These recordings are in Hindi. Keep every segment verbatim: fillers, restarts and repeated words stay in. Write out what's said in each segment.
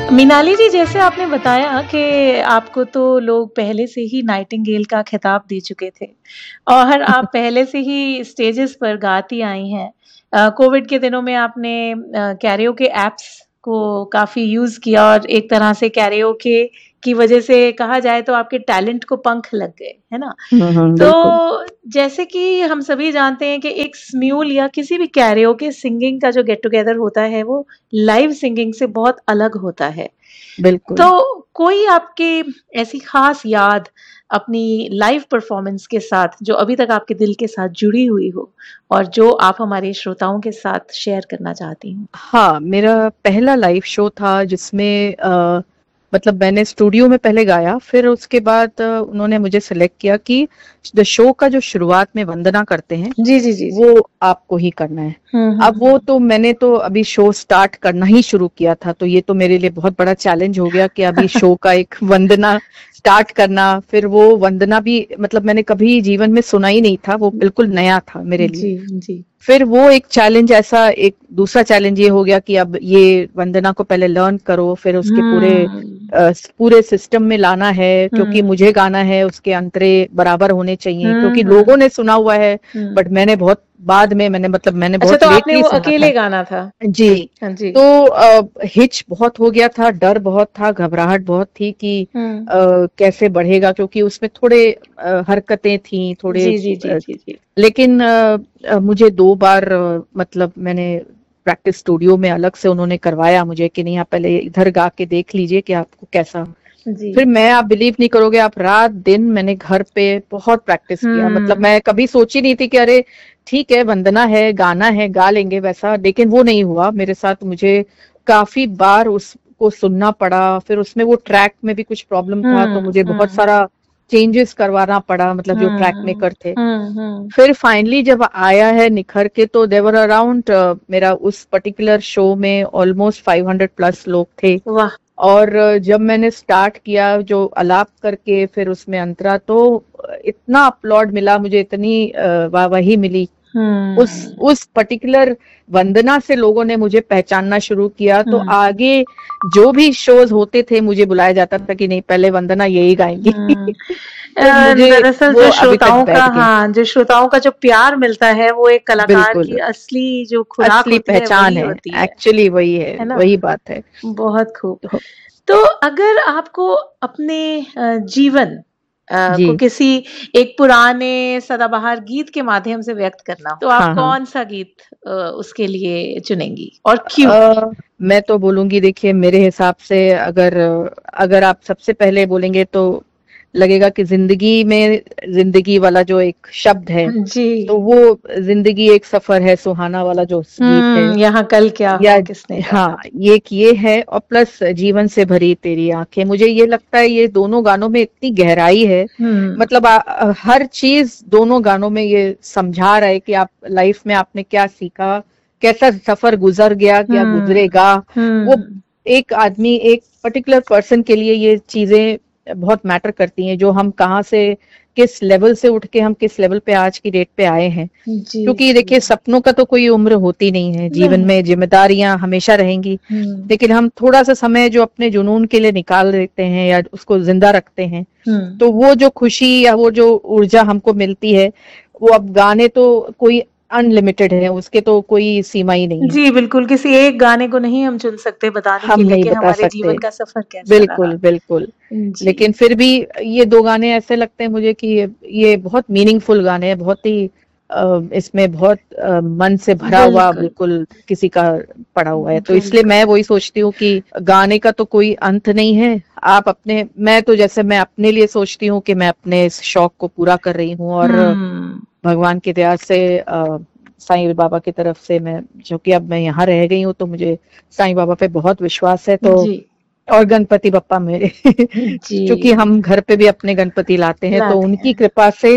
मीनाली जी, जैसे आपने बताया कि आपको तो लोग पहले से ही नाइटिंगेल का खिताब दे चुके थे और आप पहले से ही स्टेजेस पर गाती आई हैं। अ, कोविड के दिनों में आपने अ, कैरियोके ऐप्स को काफ़ी यूज़ किया और एक तरह से कैरियोके की वजह से कहा जाए तो आपके टैलेंट को पंख लग गए, है ना? हुँ, हुँ, बिल्कुल। तो जैसे कि हम सभी जानते हैं कि एक स्म्यूल या किसी भी कैरियोके सिंगिंग का जो गेट टुगेदर होता है, वो लाइव सिंगिंग से बहुत अलग होता है। बिल्कुल। तो कोई आपकी ऐसी ख़ास याद अपनी लाइव परफ़ॉर्मेंस के साथ जो अभी तक आपके दिल के साथ जुड़ी हुई हो और जो आप हमारे श्रोताओं के साथ शेयर करना चाहती हों? हाँ, मेरा पहला लाइव शो था जिसमें अ, मतलब मैंने स्टूडियो में पहले गाया, फिर उसके बाद अ, उन्होंने मुझे सेलेक्ट किया कि द शो का जो शुरुआत में वंदना करते हैं, जी, जी, जी, जी। वो आपको ही करना है। हुँ, हुँ, अब वो हुँ। तो मैंने तो अभी शो स्टार्ट करना ही शुरू किया था, तो ये तो मेरे लिए बहुत बड़ा चैलेंज हो गया कि अभी शो का एक वंदना स्टार्ट करना, फिर वो वंदना भी मतलब मैंने कभी जीवन में सुना ही नहीं था, वो बिल्कुल नया था मेरे लिए। जी, जी। फिर वो एक चैलेंज ऐसा एक दूसरा चैलेंज ये हो गया कि अब ये वंदना को पहले लर्न करो, फिर उसके पूरे हुँ। अ, पूरे सिस्टम में लाना है, क्योंकि हुँ। मुझे गाना है, उसके अंतरे बराबर होने चाहिए, हुँ, क्योंकि हुँ। लोगों ने सुना हुआ है, हुँ। बट मैंने बहुत बाद में मैंने मतलब मैंने अच्छा, बहुत तो आपने लेटली वो सुना अकेले था। गाना था? जी, हाँ जी। तो अ, हिच बहुत हो गया था, डर बहुत था, घबराहट बहुत थी कि हुँ। अ, कैसे बढ़ेगा, क्योंकि उसमें थोड़े अ, हरकतें थी, थोड़े जी, जी, जी, अ, जी, जी। लेकिन अ अ, मुझे दो बार अ, मतलब मैंने प्रैक्टिस स्टूडियो में अलग से उन्होंने करवाया मुझे कि नहीं आप पहले इधर गा के देख लीजिए कि आपको कैसा। फिर जी। मैं आप बिलीव नहीं करोगे, आप रात-दिन मैंने घर पे बहुत प्रैक्टिस किया, मतलब हुँ। मैं कभी सोची नहीं थी कि अरे ठीक है, वंदना है, गाना है, गा लेंगे वैसा, लेकिन वो नहीं हुआ मेरे साथ। मुझे काफ़ी बार उसको सुनना पड़ा, फिर उसमें वो ट्रैक में भी कुछ प्रॉब्लम था, तो हुँ, मुझे बहुत हुँ। सारा चेंजेस करवाना पड़ा, मतलब जो ट्रैक हुँ। मेकर थे। हुँ, हुँ। फिर फाइनली जब आया है निखर के, तो देयर वर अराउंड मेरा उस पर्टिकुलर शो में ऑलमोस्ट फाइव हंड्रेड प्लस लोग थे। वाह! और जब मैंने स्टार्ट किया जो अलाप करके फिर उसमें अंतरा, तो इतना अपलॉड मिला मुझे, इतनी अ, वाहवाही मिली। उस हुँ। उस पर्टिकुलर वंदना से लोगों ने मुझे पहचानना शुरू किया, तो हुँ। आगे जो भी शोज़ होते थे मुझे बुलाया जाता था कि नहीं पहले वंदना यही गाएँगी। हुँ। तो अ, मुझे दरअसल वो जो अभी तक श्रोताओं का बैठ गया। हाँ, जो श्रोताओं का जो प्यार मिलता है, वो एक कलाकार की बिल्कुल, असली जो खुराक असली होती है, पहचान वही है, होती है। एक्चुअली वही है, है ना? वही बात है। बहुत खूब। तो तो अगर आपको अपने अ, जीवन अ, को जी। किसी एक पुराने सदाबहार गीत के माध्यम से व्यक्त करना हो, तो आप हाँ, हाँ। कौन-सा गीत अ, उसके लिए चुनेंगी और क्यों? अ, मैं तो बोलूँगी, देखिए मेरे हिसाब से अगर अगर आप सबसे पहले बोलेंगे तो लगेगा कि ज़िंदगी में ज़िंदगी वाला जो एक शब्द है, हाँ तो जी। वो ज़िंदगी एक सफ़र है सुहाना वाला जो स गीत है, हुँ, यहाँ कल क्या या हो किसने हाँ, जाना। ये एक ये है, और प्लस जीवन से भरी तेरी आँखें। मुझे ये लगता है ये दोनों गानों में इतनी गहराई है, हुँ। मतलब अ अ, हर चीज़ दोनों गानों में ये समझा रहा है कि आप लाइफ़ में आपने क्या सीखा, कैसा सफ़र गुज़र गया, क्या हुँ। गुज़रेगा। वो हुँ। एक आदमी, एक पर्टिकुलर पर्सन के लिए ये चीज़ें बहुत मैटर करती हैं, जो हम कहाँ से, किस लेवल से उठ के हम किस लेवल पे आज की डेट पे आए हैं। जी, क्योंकि देखिए जी। सपनों का तो कोई उम्र होती नहीं है, जीवन नहीं। में ज़िम्मेदारियाँ हमेशा रहेंगी, हुँ। लेकिन हम थोड़ा-सा समय जो अपने जुनून के लिए निकाल देते हैं या उसको ज़िंदा रखते हैं, हुँ। तो वो जो खुशी या वो जो ऊर्जा हमको मिलती है, वो अब गाने तो कोई अनलिमिटेड है, उसके तो कोई सीमा ही नहीं है। जी, बिल्कुल, किसी एक गाने को नहीं हम चुन सकते बताने हम के लिए नहीं कि बता हमारे सकते। जीवन का सफ़र कैसा रहा। बिल्कुल, बिल्कुल। जी। लेकिन फिर भी ये दो गाने ऐसे लगते हैं मुझे कि ये ये बहुत मीनिंगफुल गाने हैं, बहुत ही अ, इसमें बहुत अ, मन से भरा हुआ बिल्कुल। बिल्कुल किसी का पड़ा हुआ है। तो इसलिए मैं बिल्कुल। वही सोचती हूँ कि गाने का तो कोई अंत नहीं है। आप अपने मैं तो जैसे मैं अपने लिए सोचती हूँ कि मैं अपने इस शौक को पूरा कर रही हूँ, और हुँ। भगवान की दया से अ, साईं बाबा की तरफ से मैं, जो कि अब मैं यहाँ रह गई हूँ, तो मुझे साईं बाबा पे बहुत विश्वास है, तो जी। और गणपति बप्पा मेरे क्योंकि जी। हम घर पे भी अपने गणपति लाते हैं, तो लाते उनकी हैं। कृपा से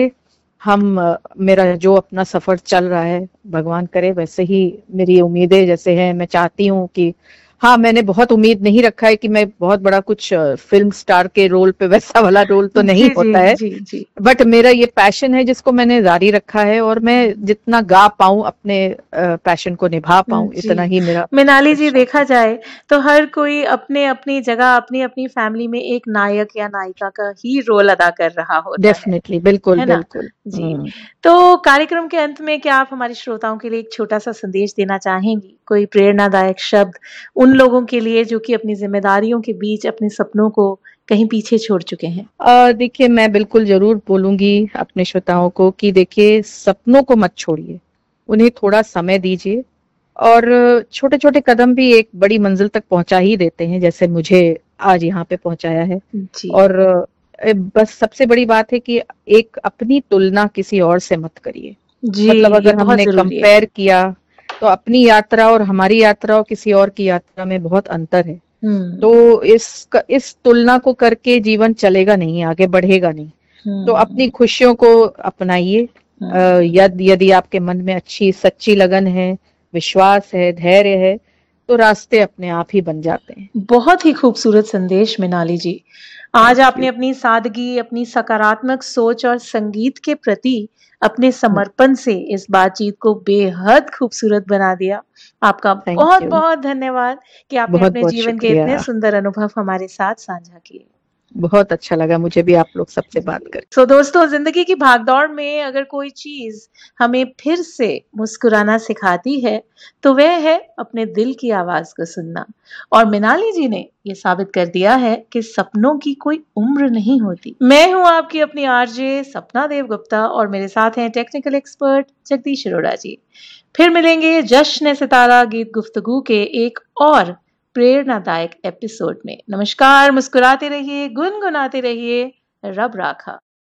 हम अ, मेरा जो अपना सफ़र चल रहा है, भगवान करे वैसे ही मेरी उम्मीदें जैसे हैं, मैं चाहती हूँ कि हाँ, मैंने बहुत उम्मीद नहीं रखा है कि मैं बहुत बड़ा कुछ फिल्म स्टार के रोल पे, वैसा वाला रोल तो नहीं जी, होता जी, है। जी, जी। बट मेरा ये पैशन है जिसको मैंने जारी रखा है, और मैं जितना गा पाऊं अपने पैशन को निभा पाऊं, जी। इतना ही मेरा मृणाली जी, शौक देखा है। जाए तो हर कोई अपने-अपनी जगह, अपनी-अपनी फैमिली में एक नायक या नायिका का ही रोल अदा कर रहा होता है। डेफिनेटली, बिल्कुल है ना? बिल्कुल। जी। हम्म। तो कार्यक्रम के अंत में क्या आप हमारे श्रोताओं के लिए एक छोटा-सा संदेश देना चाहेंगी? कोई प्रेरणादायक शब्द उन लोगों के लिए जो कि अपनी ज़िम्मेदारियों के बीच अपने सपनों को कहीं पीछे छोड़ चुके हैं? अ, देखिए, मैं बिल्कुल ज़रूर बोलूँगी अपने श्रोताओं को कि देखिए, सपनों को मत छोड़िए, उन्हें थोड़ा समय दीजिए, और छोटे-छोटे कदम भी एक बड़ी मंजिल तक पहुँचा ही देते हैं, जैसे मुझे आज यहाँ पे पहुँचाया है। जी। और अ, बस सबसे बड़ी बात है कि एक अपनी तुलना किसी और से मत करिए। जी, मतलब ये अगर बहुत हमने ज़रूरी है। कंपेयर किया, तो अपनी यात्रा और हमारी यात्रा और किसी और की यात्रा में बहुत अंतर है। हुँ। तो इस इस तुलना को करके जीवन चलेगा नहीं, आगे बढ़ेगा नहीं। तो अपनी हुँ। खुशियों को अपनाइए। अ, हुँ। यद यदि आपके मन में अच्छी सच्ची लगन है, विश्वास है, धैर्य है, तो रास्ते अपने आप ही बन जाते हैं। बहुत ही खूबसूरत संदेश मृणाली जी। आज थैंक आपने यू। अपनी सादगी, अपनी सकारात्मक सोच और संगीत के प्रति अपने हुँ, समर्पण से इस बातचीत को बेहद खूबसूरत बना दिया। आपका थैंक यू। बहुत-बहुत धन्यवाद कि आपने अपने बहुत-बहुत जीवन के इतने शुक्रिया। सुंदर अनुभव हमारे साथ साझा किए। बहुत अच्छा लगा मुझे भी आप लोग सबसे जी। बात करके। तो दोस्तों, ज़िंदगी की भागदौड़ में अगर कोई चीज़ हमें फिर से मुस्कुराना सिखाती है, तो वह है अपने दिल की आवाज़ को सुनना। और मृणाली जी ने ये साबित कर दिया है कि सपनों की कोई उम्र नहीं होती। मैं हूँ आपकी अपनी आरजे सपना देव गुप्ता, और मेरे साथ हैं टेक्निकल एक्सपर्ट जगदीश अरोड़ा जी। फिर मिलेंगे जश्न सितारा गीत गुफ्तगू के एक और प्रेरणादायक एपिसोड में। नमस्कार, मुस्कुराते रहिए, गुनगुनाते रहिए, रब राखा।